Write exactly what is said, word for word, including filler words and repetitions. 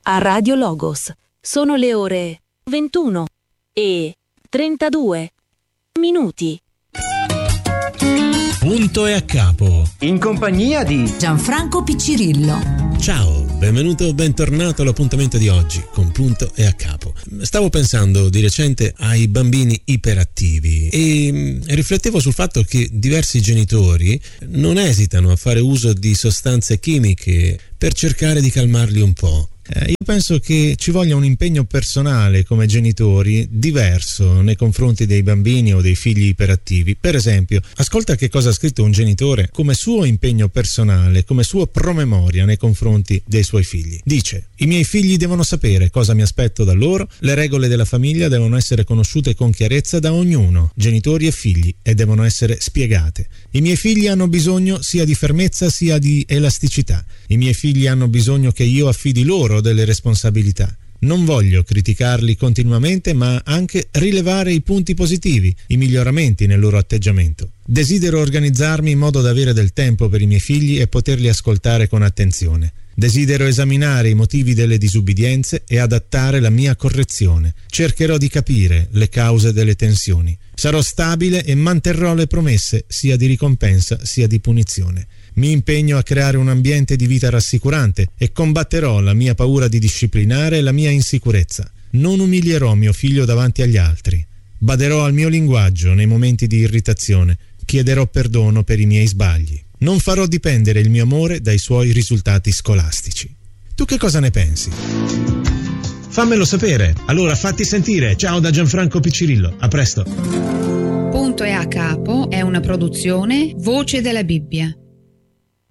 a Radio Logos. Sono le ore ventuno e trentadue minuti. Punto e a capo. In compagnia di Gianfranco Piccirillo. Ciao, benvenuto, bentornato all'appuntamento di oggi con Punto e a capo. Stavo pensando di recente ai bambini iperattivi e riflettevo sul fatto che diversi genitori non esitano a fare uso di sostanze chimiche per cercare di calmarli un po'. Eh, io penso che ci voglia un impegno personale come genitori diverso nei confronti dei bambini o dei figli iperattivi. Per esempio, ascolta che cosa ha scritto un genitore come suo impegno personale, come suo promemoria nei confronti dei suoi figli. Dice: i miei figli devono sapere cosa mi aspetto da loro, le regole della famiglia devono essere conosciute con chiarezza da ognuno, genitori e figli, e devono essere spiegate. I miei figli hanno bisogno sia di fermezza sia di elasticità. I miei figli hanno bisogno che io affidi loro delle responsabilità. Non voglio criticarli continuamente, ma anche rilevare i punti positivi, i miglioramenti nel loro atteggiamento. Desidero organizzarmi in modo da avere del tempo per i miei figli e poterli ascoltare con attenzione. Desidero esaminare i motivi delle disubbidienze e adattare la mia correzione. Cercherò di capire le cause delle tensioni. Sarò stabile e manterrò le promesse, sia di ricompensa sia di punizione. Mi impegno a creare un ambiente di vita rassicurante e combatterò la mia paura di disciplinare e la mia insicurezza. Non umilierò mio figlio davanti agli altri. Baderò al mio linguaggio nei momenti di irritazione. Chiederò perdono per i miei sbagli. Non farò dipendere il mio amore dai suoi risultati scolastici. Tu che cosa ne pensi? Fammelo sapere. Allora fatti sentire. Ciao da Gianfranco Piccirillo. A presto. Punto e a capo è una produzione Voce della Bibbia.